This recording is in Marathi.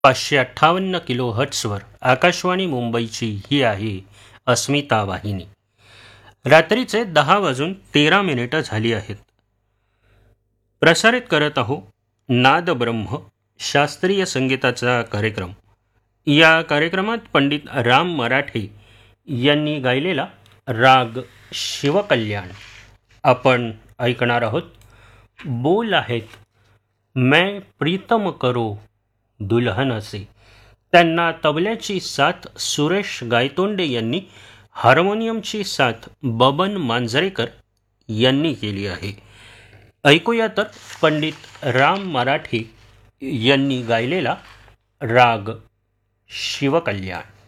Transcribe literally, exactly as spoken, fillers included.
पाचशे अठ्ठावन्न किलो हर्ट्सवर आकाशवाणी मुंबईची ही आहे अस्मिता वाहिनी. रात्रीचे दहा वाजून तेरा मिनिटं झाली आहेत. प्रसारित करत आहो नाद ब्रह्म शास्त्रीय संगीताचा कार्यक्रम. या कार्यक्रमात पंडित राम मराठे यांनी गायलेला राग शिवकल्याण आपण ऐकणार आहोत. बोल आहेत मैं प्रीतम करो दुल्हन असे. त्यांना तबल्याची साथ सुरेश गायतोंडे यांनी, हार्मोनियमची साथ बबन मांजरेकर यांनी केली आहे. ऐकूया तर पंडित राम मराठे यांनी गायलेला राग शिवकल्याण.